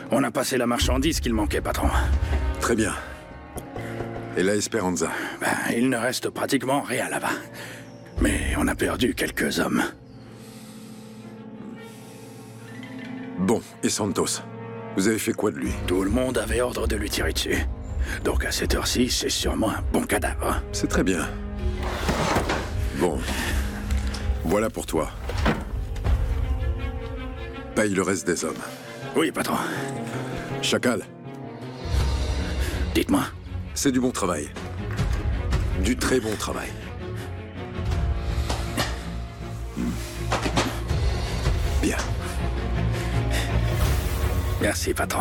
On a passé la marchandise qu'il manquait, patron. Très bien. Et la Esperanza? Il ne reste pratiquement rien là-bas. Mais on a perdu quelques hommes. Bon, et Santos? Vous avez fait quoi de lui? Tout le monde avait ordre de lui tirer dessus. Donc à cette heure-ci, c'est sûrement un bon cadavre. C'est très bien. Bon. Voilà pour toi. Paye le reste des hommes. Oui, patron. Chacal. Dites-moi. C'est du bon travail. Du très bon travail. Bien. Merci, patron.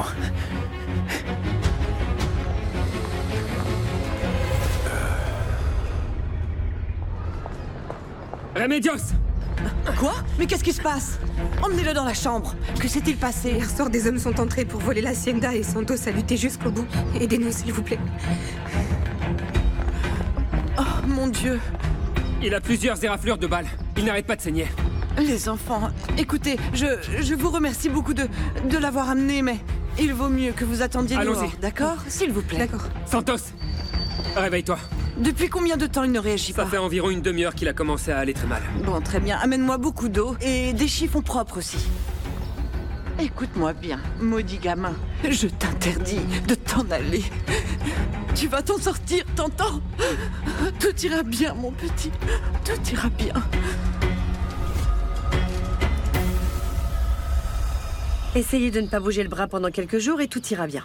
Remedios! Quoi? Mais qu'est-ce qui se passe? Emmenez-le dans la chambre. Que s'est-il passé? Hier soir, des hommes sont entrés pour voler l'hacienda et Santos a lutté jusqu'au bout. Aidez-nous, s'il vous plaît. Oh, mon Dieu. Il a plusieurs éraflures de balles. Il n'arrête pas de saigner. Les enfants, écoutez, je vous remercie beaucoup de l'avoir amené, mais il vaut mieux que vous attendiez Allons-y. dehors, d'accord? S'il vous plaît. D'accord. Santos! Réveille-toi. Depuis combien de temps il ne réagit Ça pas? fait environ une demi-heure qu'il a commencé à aller très mal. Bon, très bien. Amène-moi beaucoup d'eau et des chiffons propres aussi. Écoute-moi bien, maudit gamin. Je t'interdis de t'en aller. Tu vas t'en sortir, t'entends? Tout ira bien, mon petit. Tout ira bien. Essayez de ne pas bouger le bras pendant quelques jours et tout ira bien.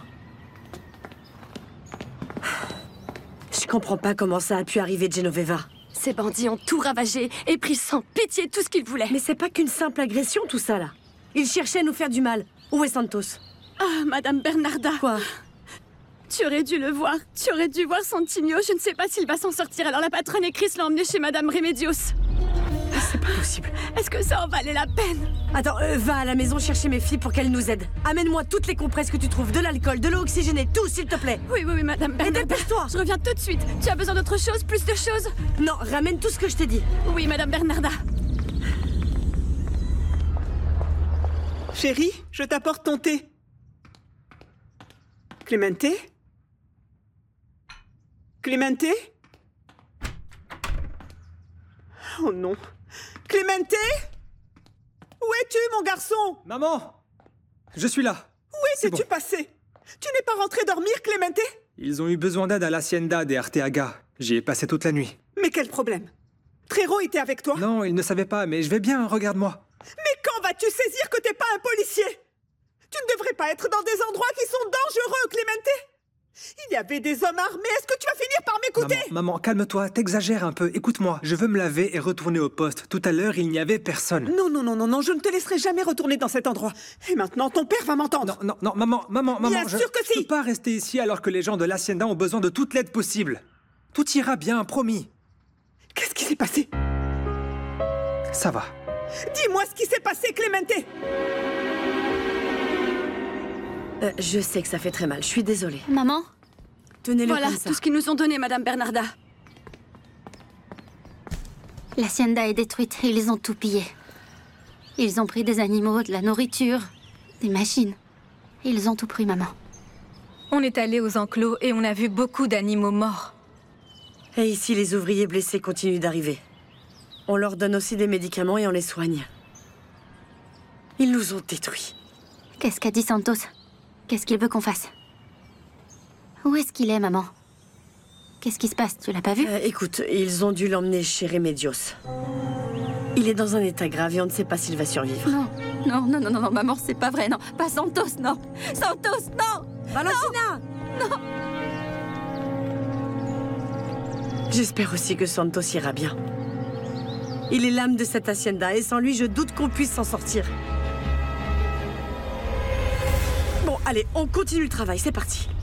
Je comprends pas comment ça a pu arriver, Genoveva. Ces bandits ont tout ravagé et pris sans pitié tout ce qu'ils voulaient. Mais c'est pas qu'une simple agression, tout ça, là. Ils cherchaient à nous faire du mal. Où est Santos? Ah, Madame Bernarda. Quoi? Tu aurais dû le voir. Tu aurais dû voir Santigno. Je ne sais pas s'il va s'en sortir. Alors la patronne et Chris l'ont emmené chez Madame Remedios. C'est pas possible. Est-ce que ça en valait la peine? Attends, va à la maison chercher mes filles pour qu'elles nous aident. Amène-moi toutes les compresses que tu trouves, de l'alcool, de l'eau oxygénée, tout, s'il te plaît. Oui, Madame Et Bernarda. dépêche-toi! Je reviens tout de suite. Tu as besoin d'autre chose? Plus de choses? Non, ramène tout ce que je t'ai dit. Oui, Madame Bernarda. Chérie, je t'apporte ton thé. Clemente? Clemente? Oh non. Clemente? Où es-tu, mon garçon? Maman! Je suis là. Où étais-tu passé? Tu n'es pas rentré dormir, Clemente? Ils ont eu besoin d'aide à l'hacienda des Arteaga. J'y ai passé toute la nuit. Mais quel problème? Trero était avec toi? Non, ils ne savaient pas, mais je vais bien, regarde-moi. Mais quand vas-tu saisir que t'es pas un policier? Tu ne devrais pas être dans des endroits qui sont dangereux, Clemente! Il y avait des hommes armés, est-ce que tu vas finir par m'écouter? Maman, calme-toi, t'exagères un peu. Écoute-moi, je veux me laver et retourner au poste. Tout à l'heure, il n'y avait personne. Non, je ne te laisserai jamais retourner dans cet endroit. Et maintenant, ton père va m'entendre. Non, maman, Bien sûr que si. Je peux pas rester ici alors que les gens de l'hacienda ont besoin de toute l'aide possible. Tout ira bien, promis. Qu'est-ce qui s'est passé? Ça va. Dis-moi ce qui s'est passé, Clemente! Je sais que ça fait très mal, je suis désolée. Maman? Tenez-le Voilà comme ça. tout ce qu'ils nous ont donné, Madame Bernarda. L'hacienda est détruite et ils ont tout pillé. Ils ont pris des animaux, de la nourriture, des machines. Ils ont tout pris, maman. On est allé aux enclos et on a vu beaucoup d'animaux morts. Et ici, les ouvriers blessés continuent d'arriver. On leur donne aussi des médicaments et on les soigne. Ils nous ont détruits. Qu'est-ce qu'a dit Santos? Qu'est-ce qu'il veut qu'on fasse? Où est-ce qu'il est, maman? Qu'est-ce qui se passe? Tu l'as pas vu? Écoute, ils ont dû l'emmener chez Remedios. Il est dans un état grave et on ne sait pas s'il va survivre. Non, maman, c'est pas vrai, non. Pas Santos, non. Santos, non. Valentina! Non. J'espère aussi que Santos ira bien. Il est l'âme de cette hacienda et sans lui, je doute qu'on puisse s'en sortir. Bon, allez, on continue le travail, c'est parti.